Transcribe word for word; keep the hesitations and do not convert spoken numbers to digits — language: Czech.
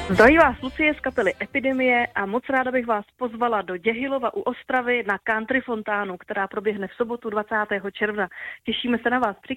Zdraví vás Lucie z kapely Epidemie a moc ráda bych vás pozvala do Děhilova u Ostravy na country fontánu, která proběhne v sobotu dvacátého června. Těšíme se na vás.